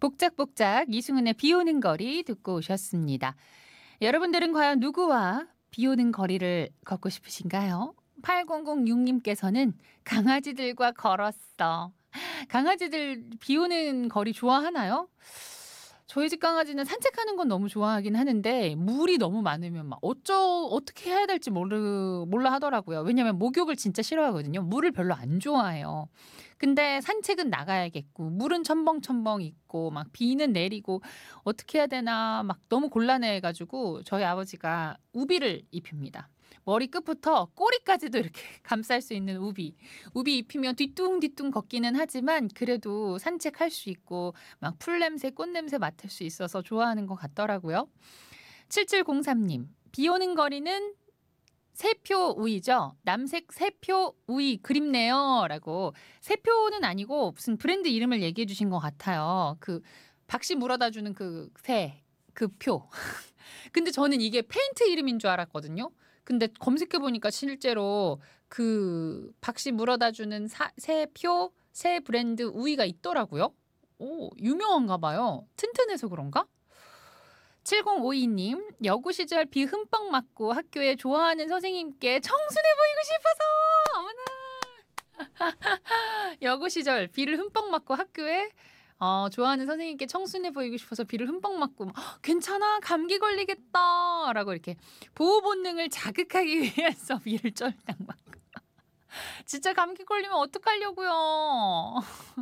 복작복작 이승훈의 비 오는 거리 듣고 오셨습니다. 여러분들은 과연 누구와 비 오는 거리를 걷고 싶으신가요? 8006님께서는 강아지들과 걸었어. 강아지들 비 오는 거리 좋아하나요? 저희 집 강아지는 산책하는 건 너무 좋아하긴 하는데 물이 너무 많으면 막 어떻게 해야 될지 몰라 하더라고요. 왜냐면 목욕을 진짜 싫어하거든요. 물을 별로 안 좋아해요. 근데 산책은 나가야겠고 물은 첨벙첨벙 있고 막 비는 내리고 어떻게 해야 되나 막 너무 곤란해 가지고 저희 아버지가 우비를 입힙니다. 머리 끝부터 꼬리까지도 이렇게 감쌀 수 있는 우비. 우비 입히면 뒤뚱뒤뚱 걷기는 하지만 그래도 산책할 수 있고 막 풀냄새, 꽃냄새 맡을 수 있어서 좋아하는 것 같더라고요. 7703님, 비 오는 거리는 세표 우이죠. 남색 세표 우이 그립네요. 라고. 세표는 아니고 무슨 브랜드 이름을 얘기해 주신 것 같아요. 그 박씨 물어다 주는 그 새, 그 표. 근데 저는 이게 페인트 이름인 줄 알았거든요. 근데 검색해 보니까 실제로 그 박씨 물어다 주는 새 표, 새 브랜드 우이가 있더라고요. 오, 유명한가 봐요. 튼튼해서 그런가? 7052님, 여고 시절 비 흠뻑 맞고 학교에 좋아하는 선생님께 청순해 보이고 싶어서! 어머나! 여고 시절 비를 흠뻑 맞고 학교에 좋아하는 선생님께 청순해 보이고 싶어서 비를 흠뻑 맞고 괜찮아 감기 걸리겠다 라고 이렇게 보호 본능을 자극하기 위해서 비를 쫄딱 맞고 진짜 감기 걸리면 어떡하려고요.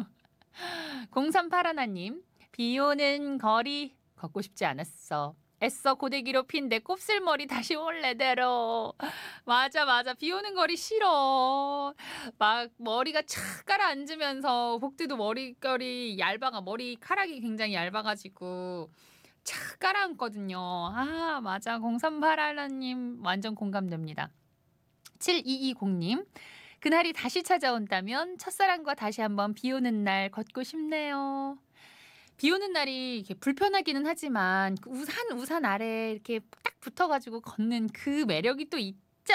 0381님, 비 오는 거리 걷고 싶지 않았어. 애써 고데기로 핀 내 곱슬머리 다시 원래대로. 맞아. 비 오는 거리 싫어. 막 머리가 착 가라앉으면서 복디도 머릿결이 얇아가 머리카락이 굉장히 얇아가지고 착 가라앉거든요. 아 맞아. 0381님 완전 공감됩니다. 7220님. 그날이 다시 찾아온다면 첫사랑과 다시 한번 비 오는 날 걷고 싶네요. 비 오는 날이 이렇게 불편하기는 하지만 그 우산 아래 이렇게 딱 붙어가지고 걷는 그 매력이 또 있죠.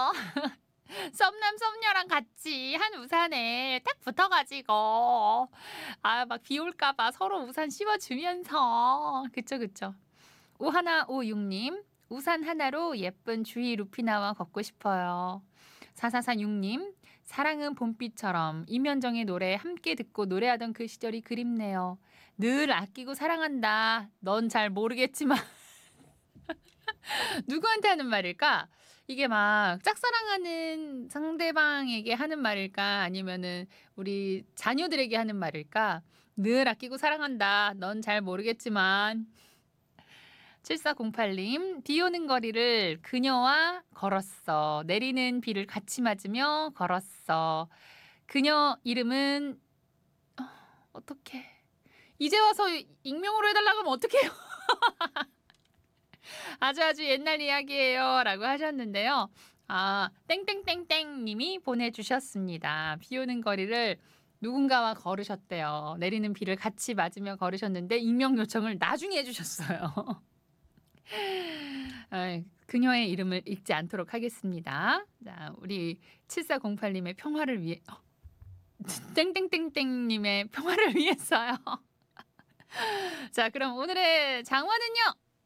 썸남 썸녀랑 같이 한 우산에 딱 붙어가지고 막 비 올까 봐 서로 우산 씌워주면서 그쵸. 오하나56님, 우산 하나로 예쁜 주위 루피나와 걷고 싶어요. 4446님, 사랑은 봄비처럼 임현정의 노래 함께 듣고 노래하던 그 시절이 그립네요. 늘 아끼고 사랑한다. 넌 잘 모르겠지만 누구한테 하는 말일까? 이게 막 짝사랑하는 상대방에게 하는 말일까? 아니면은 우리 자녀들에게 하는 말일까? 늘 아끼고 사랑한다. 넌 잘 모르겠지만 7408님, 비 오는 거리를 그녀와 걸었어. 내리는 비를 같이 맞으며 걸었어. 그녀 이름은 어떡해. 이제 와서 익명으로 해달라고 하면 어떡해요. 아주 옛날 이야기예요. 라고 하셨는데요. 땡땡땡땡 님이 보내주셨습니다. 비 오는 거리를 누군가와 걸으셨대요. 내리는 비를 같이 맞으며 걸으셨는데 익명 요청을 나중에 해주셨어요. 그녀의 이름을 읽지 않도록 하겠습니다. 자, 우리 7408님의 평화를 위해 땡땡땡땡님의 평화를 위해서요. 자, 그럼 오늘의 장화는요.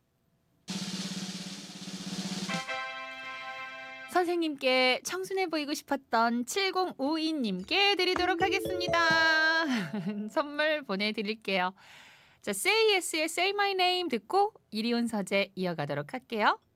선생님께 청순해 보이고 싶었던 7052님께 드리도록 하겠습니다. 선물 보내드릴게요. 자, Say Yes의 Say My Name 듣고 이리온 서재 이어가도록 할게요.